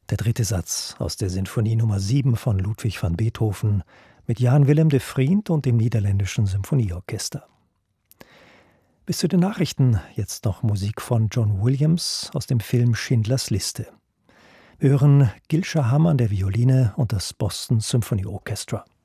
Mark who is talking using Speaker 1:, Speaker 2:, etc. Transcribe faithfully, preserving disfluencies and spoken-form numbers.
Speaker 1: Der dritte Satz aus der Sinfonie Nummer sieben von Ludwig van Beethoven mit Jan Willem de Vriend und dem Niederländischen Symphonieorchester. Bis zu den Nachrichten jetzt noch Musik von John Williams aus dem Film Schindlers Liste. Wir hören Gilscha Hamm an der Violine und das Boston Symphony Orchestra.